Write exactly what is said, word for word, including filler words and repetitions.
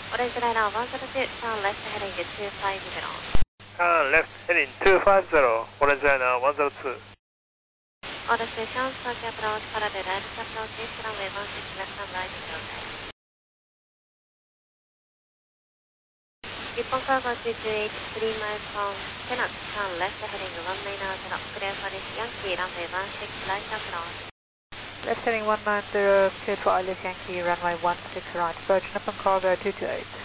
Orange Liner one zero two, turn left heading two five zero. Turn left heading two five zero, Orange Liner one zero two. Order station, Turkey approach, parallel direct approach, runway one six left and right contact. Nippon Cargo two two eight, three miles from Tenant, turn left heading one nine zero, clear for this Yankee, runway one six right approach. Left heading one nine zero, cleared for Alice Yankee, runway one six right, approach Nippon Cargo two two eight.